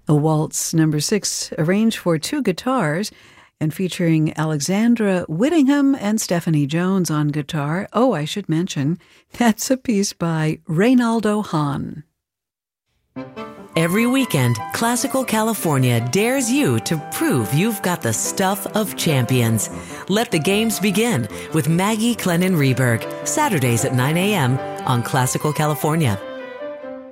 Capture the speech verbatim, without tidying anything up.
A waltz number six, arranged for two guitars and featuring Alexandra Whittingham and Stephanie Jones on guitar. Oh, I should mention, that's a piece by Reynaldo Hahn. Every weekend, Classical California dares you to prove you've got the stuff of champions. Let the games begin with Maggie Glennon Rieberg, Saturdays at nine a.m. on Classical California.